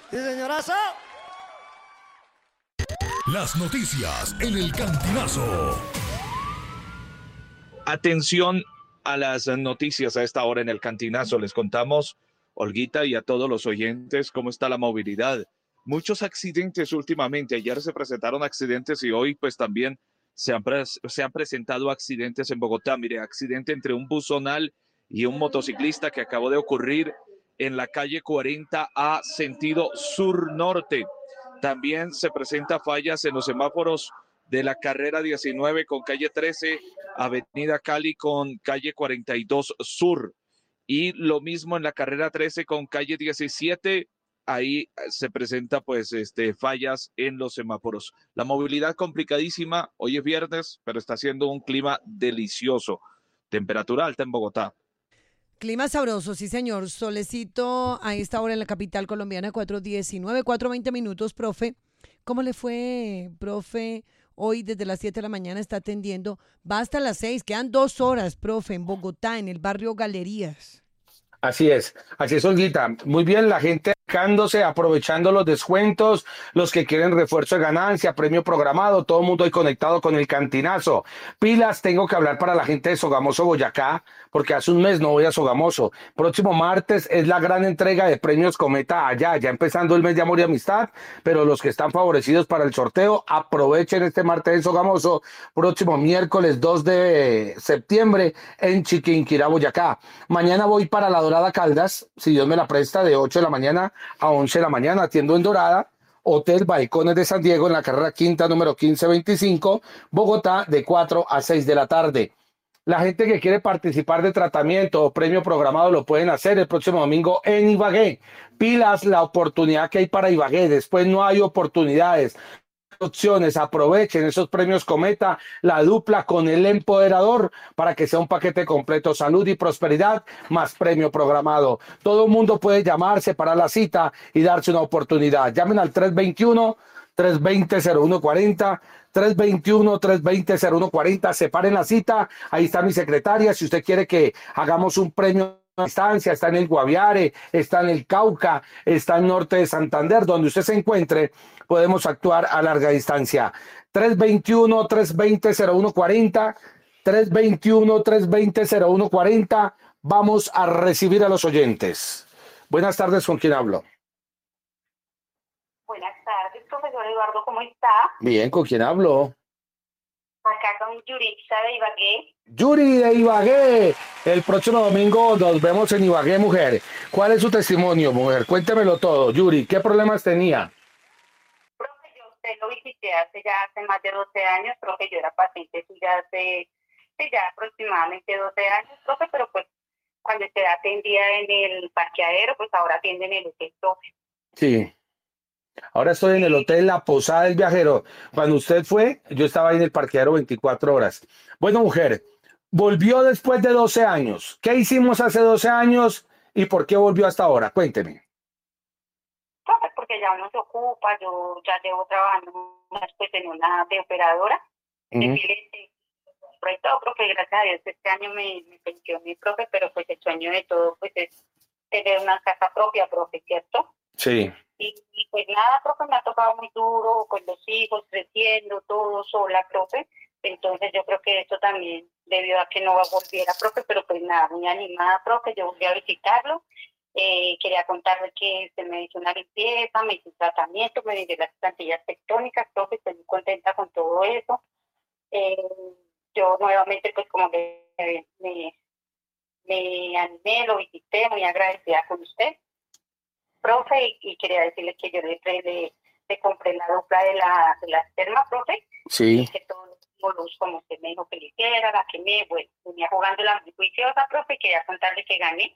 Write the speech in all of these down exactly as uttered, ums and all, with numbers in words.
Sí, señorazo. Las noticias en el Cantinazo. Atención a las noticias a esta hora en el Cantinazo. Les contamos, Olguita, y a todos los oyentes, cómo está la movilidad. Muchos accidentes últimamente. Ayer se presentaron accidentes y hoy pues también se han, pres se han presentado accidentes en Bogotá. Mire, accidente entre un buzonal y un motociclista que acabó de ocurrir en la calle cuarenta A, sentido sur-norte. También se presenta fallas en los semáforos de la carrera diecinueve con calle trece, avenida Cali con calle cuarenta y dos sur. Y lo mismo en la carrera trece con calle diecisiete, ahí se presenta pues este fallas en los semáforos. La movilidad complicadísima, hoy es viernes, pero está haciendo un clima delicioso. Temperatura alta en Bogotá. Clima sabroso, sí señor. Solecito a esta hora en la capital colombiana, cuatro diecinueve, cuatro veinte minutos, profe. ¿Cómo le fue, profe? Hoy desde las siete de la mañana está atendiendo. Va hasta las seis, quedan dos horas, profe, en Bogotá, en el barrio Galerías. Así es, así es, Olguita. Muy bien, la gente acercándose, aprovechando los descuentos, los que quieren refuerzo de ganancia, premio programado, todo el mundo ahí conectado con el Cantinazo. Pilas, tengo que hablar para la gente de Sogamoso, Boyacá, porque hace un mes no voy a Sogamoso. Próximo martes es la gran entrega de premios Cometa allá, ya empezando el mes de amor y amistad, pero los que están favorecidos para el sorteo, aprovechen este martes en Sogamoso, próximo miércoles dos de septiembre en Chiquinquirá, Boyacá. Mañana voy para la Dorada Caldas, si Dios me la presta, de ocho de la mañana a once de la mañana, atiendo en Dorada, Hotel Balcones de San Diego, en la carrera quinta número quince veinticinco, Bogotá, de cuatro a seis de la tarde. La gente que quiere participar de tratamiento o premio programado lo pueden hacer el próximo domingo en Ibagué. Pilas, la oportunidad que hay para Ibagué, después no hay oportunidades. Opciones, aprovechen esos premios Cometa, la dupla con el empoderador para que sea un paquete completo, salud y prosperidad más premio programado. Todo el mundo puede llamarse para la cita y darse una oportunidad. Llamen al tres veintiuno, tres veinte, cero uno cuarenta, tres veintiuno, tres veinte, cero uno cuarenta, separen la cita, ahí está mi secretaria, si usted quiere que hagamos un premio a distancia, está en el Guaviare, está en el Cauca, está en norte de Santander, donde usted se encuentre, podemos actuar a larga distancia. tres veintiuno, tres veinte, cero uno cuarenta, tres veintiuno, tres veinte, cero uno cuarenta. Vamos a recibir a los oyentes. Buenas tardes, ¿con quién hablo? Buenas tardes, profesor Eduardo, ¿cómo está? Bien, ¿con quién hablo? Acá con Yuritza de Ibagué. Yuri de Ibagué. El próximo domingo nos vemos en Ibagué, mujer. ¿Cuál es su testimonio, mujer? Cuéntemelo todo. Yuri, ¿qué problemas tenía? Profe, yo usted lo visité hace ya hace más de doce años, profe, yo era paciente suya hace hace ya aproximadamente doce años, profe, pero pues cuando usted atendía en el parqueadero, pues ahora atiende en el hotel, profe. Sí. Ahora estoy en el hotel La Posada del Viajero. Cuando usted fue, yo estaba ahí en el parqueadero veinticuatro horas. Bueno, mujer, volvió después de doce años. ¿Qué hicimos hace doce años y por qué volvió hasta ahora? Cuénteme. Profe, porque ya uno se ocupa, yo ya llevo trabajando pues, en una de operadora. Uh-huh. de, de todo, profe, gracias a Dios este año me, me pensioné, profe, pero pues el sueño de todo pues es tener una casa propia, profe, ¿cierto? Sí. Y, y pues nada, profe, me ha tocado muy duro, con los hijos creciendo, todo sola, profe. Entonces yo creo que esto también debido a que no volviera, profe, pero pues nada, muy animada, profe, yo volví a visitarlo. Eh, quería contarle que se me hizo una limpieza, me hizo un tratamiento, me dio las plantillas tectónicas, profe, estoy muy contenta con todo eso. Eh, yo nuevamente pues como que me, me, me animé, lo visité, muy agradecida con usted, profe, y, y quería decirle que yo le, le, le compré la dupla de la, de la esperma, profe. Sí. Y que todos los como usted me dijo que le hiciera, la que me, bueno, venía jugando la muy juiciosa, profe, quería contarle que gané.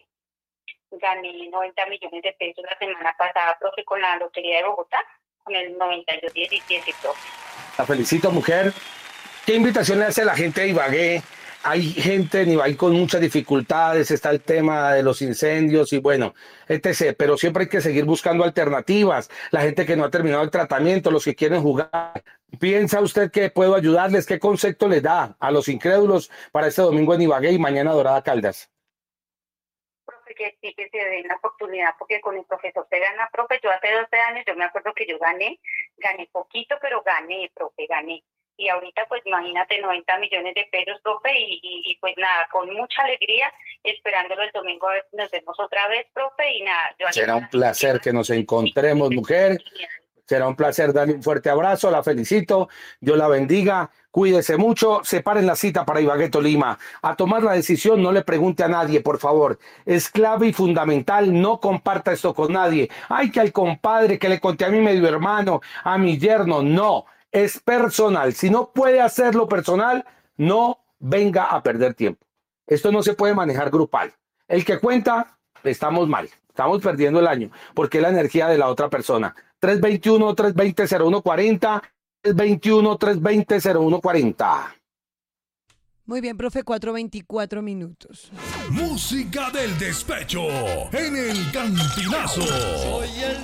Gané noventa millones de pesos la semana pasada, profe, con la Lotería de Bogotá, con el noventa y dos diecisiete, profe. La felicito, mujer. ¿Qué invitación le hace a la gente de Ibagué? Hay gente en Ibagué con muchas dificultades, está el tema de los incendios y bueno, etcétera. Pero siempre hay que seguir buscando alternativas. La gente que no ha terminado el tratamiento, los que quieren jugar. ¿Piensa usted que puedo ayudarles? ¿Qué concepto le da a los incrédulos para este domingo en Ibagué y mañana Dorada Caldas? que sí que se den la oportunidad, porque con el profesor se gana, profe. Yo hace doce años, yo me acuerdo que yo gané, gané poquito, pero gané, profe, gané. Y ahorita, pues imagínate, noventa millones de pesos, profe, y, y, y pues nada, con mucha alegría, esperándolo el domingo a ver si nos vemos otra vez, profe, y nada. Yo Será un placer que nos encontremos, mujer. Será un placer darle un fuerte abrazo, la felicito, Dios la bendiga, cuídese mucho, separen la cita para Ibagué, Tolima. A tomar la decisión, no le pregunte a nadie, por favor. Es clave y fundamental, no comparta esto con nadie. Ay, que al compadre, que le conté a mi medio hermano, a mi yerno, no. Es personal. Si no puede hacerlo personal, no venga a perder tiempo. Esto no se puede manejar grupal. El que cuenta, estamos mal. Estamos perdiendo el año porque es la energía de la otra persona. tres veintiuno, tres veinte, cero uno cuarenta. tres veintiuno, tres veinte, cero uno cuarenta. Muy bien, profe, cuatro veinticuatro minutos. Música del despecho en el Cantinazo. Soy el